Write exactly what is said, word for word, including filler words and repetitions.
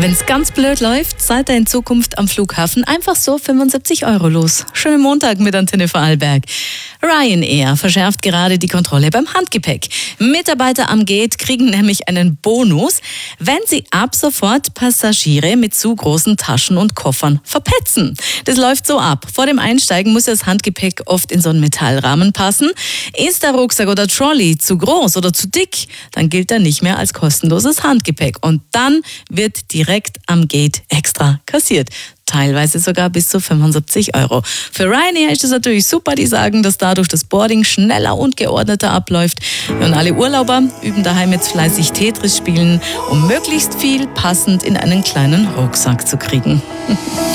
Wenn es ganz blöd läuft, seid ihr in Zukunft am Flughafen einfach so fünfundsiebzig Euro los. Schönen Montag mit Antenne Vorarlberg. Ryanair verschärft gerade die Kontrolle beim Handgepäck. Mitarbeiter am Gate kriegen nämlich einen Bonus, wenn sie ab sofort Passagiere mit zu großen Taschen und Koffern verpetzen. Das läuft so ab. Vor dem Einsteigen muss das Handgepäck oft in so einen Metallrahmen passen. Ist der Rucksack oder Trolley zu groß oder zu dick, dann gilt er nicht mehr als kostenloses Handgepäck. Und dann wird direkt am Gate extra kassiert. Teilweise sogar bis zu fünfundsiebzig Euro. Für Ryanair ist es natürlich super, die sagen, dass dadurch das Boarding schneller und geordneter abläuft. Und alle Urlauber üben daheim jetzt fleißig Tetris spielen, um möglichst viel passend in einen kleinen Rucksack zu kriegen.